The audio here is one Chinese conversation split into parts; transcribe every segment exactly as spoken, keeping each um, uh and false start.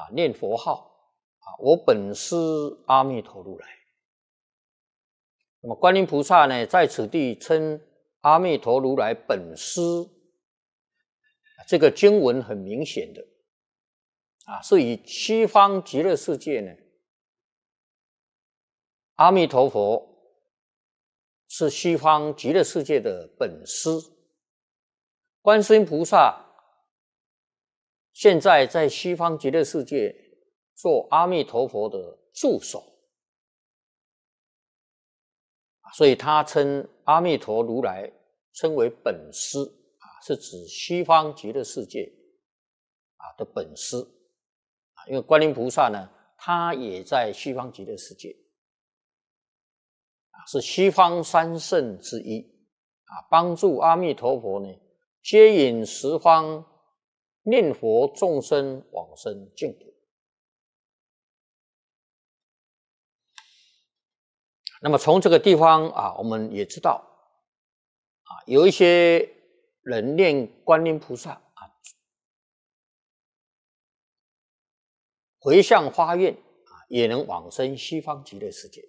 念佛号啊，我本师阿弥陀如来。那么观音菩萨呢，在此地称阿弥陀如来本师，这个经文很明显的啊，是以西方极乐世界呢，阿弥陀佛是西方极乐世界的本师，观世音菩萨现在在西方极乐世界做阿弥陀佛的助手，所以他称阿弥陀如来称为本师啊，是指西方极乐世界啊的本师啊，因为观音菩萨呢，他也在西方极乐世界啊，是西方三圣之一啊，帮助阿弥陀佛呢接引十方念佛众生往生净土。那么从这个地方啊，我们也知道啊，有一些人念观音菩萨啊，回向发愿啊，也能往生西方极乐世界。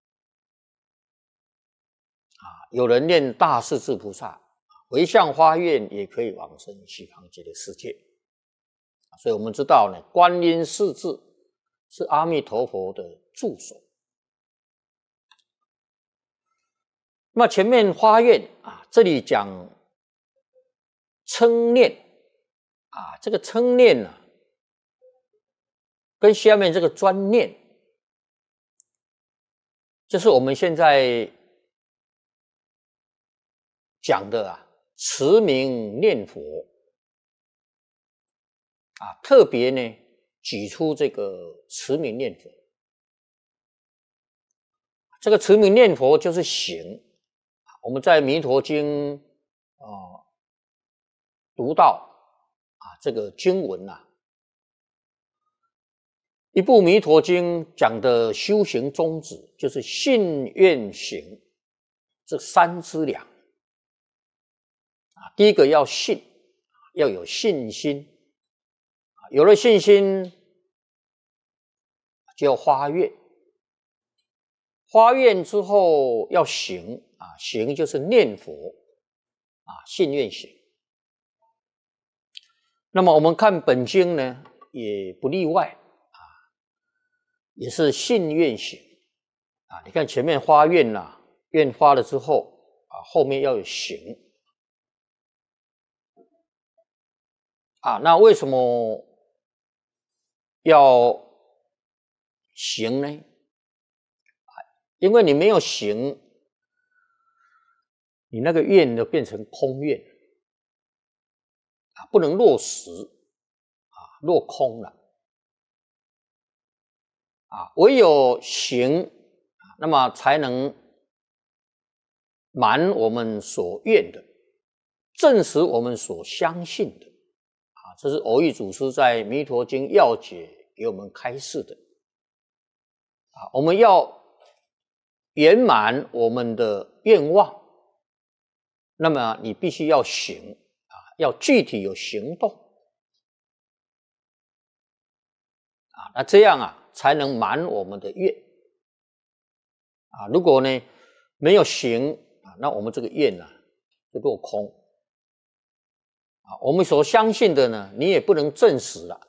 啊，有人念大势至菩萨，回向发愿也可以往生西方极乐世界。所以我们知道呢，观音势至是阿弥陀佛的助手。那么前面发愿啊，这里讲称念啊，这个称念呢、啊，跟下面这个专念，就是我们现在讲的啊，持名念佛啊，特别呢举出这个持名念佛。这个持名念佛就是行。我们在《弥陀经》啊、呃、读到啊这个经文啊，一部《弥陀经》讲的修行宗旨就是信愿行这三资粮啊。第一个要信，要有信心，有了信心就要发愿，发愿之后要行。啊，行就是念佛啊，信愿行。那么我们看本经呢，也不例外啊，也是信愿行啊。你看前面发愿呐、啊，愿发了之后啊，后面要有行啊。那为什么要行呢？因为你没有行，你那个愿就变成空愿啊，不能落实啊，落空了啊。唯有行，那么才能满我们所愿的，证实我们所相信的啊。这是蕅益祖师在《弥陀经要解》给我们开示的啊。我们要圆满我们的愿望。那么你必须要行啊，要具体有行动啊，那这样啊才能满我们的愿啊。如果呢没有行啊，那我们这个愿呢、啊、就落空啊。我们所相信的呢，你也不能证实了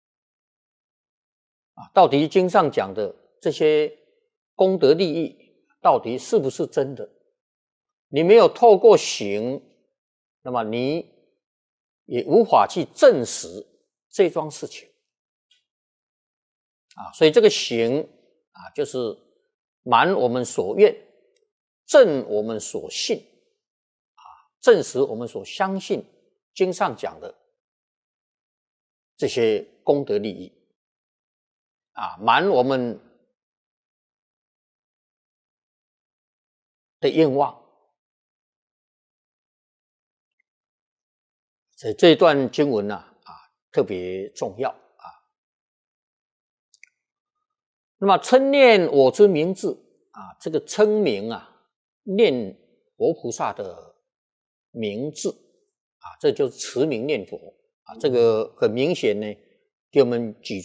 啊。到底经上讲的这些功德利益，到底是不是真的？你没有透过行，那么你也无法去证实这桩事情啊。所以这个行啊，就是满我们所愿，证我们所信啊，证实我们所相信经上讲的这些功德利益啊，满我们的愿望。所以这一段经文呢、啊，啊，特别重要啊。那么称念我之名字啊，这个称名啊，念佛菩萨的名字啊，这就是持名念佛啊。这个很明显呢，给我们举